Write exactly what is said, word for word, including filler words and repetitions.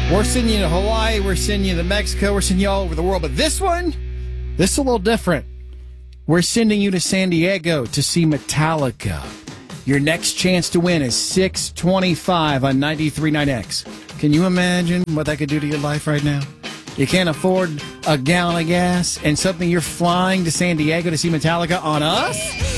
We're sending you to Hawaii. We're sending you to Mexico. We're sending you all over the world. But this one, this is a little different. We're sending you to San Diego to see Metallica. Your next chance to win is six twenty-five on ninety-three point nine X. Can you imagine what that could do to your life right now? You can't afford a gallon of gas and something you're flying to San Diego to see Metallica on us?